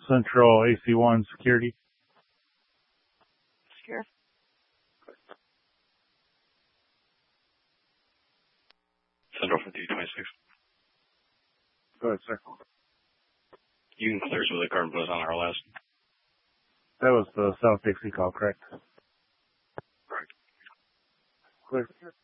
Central AC1 security. Sure. Central 5226. Go ahead, sir. You can clear us with a carbon buzz on our last. That was the South Dixie call, correct? Correct. Clear.